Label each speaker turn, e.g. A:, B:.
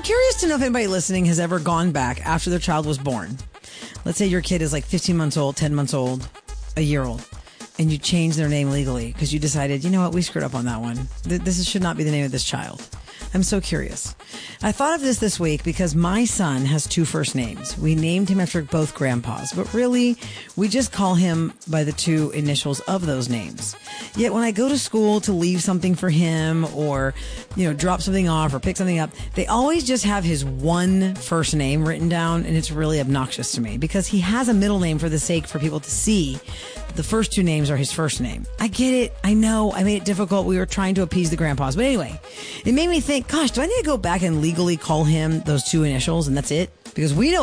A: curious to know if anybody listening has ever gone back after their child was born. Let's say your kid is like 15 months old, 10 months old, a year old, and you change their name legally because you decided, you know what, we screwed up on that one. This should not be the name of this child. I'm so curious. I thought of this week because my son has 2 first names. We named him after both grandpas, but really, we just call him by the 2 initials of those names. Yet when I go to school to leave something for him or, drop something off or pick something up, they always just have his 1 first name written down, and it's really obnoxious to me because he has a middle name for people to see. The first 2 names are his first name. I get it. I know. I made it difficult. We were trying to appease the grandpas. But anyway, it made me think, gosh, do I need to go back and legally call him those 2 initials and that's it? Because we know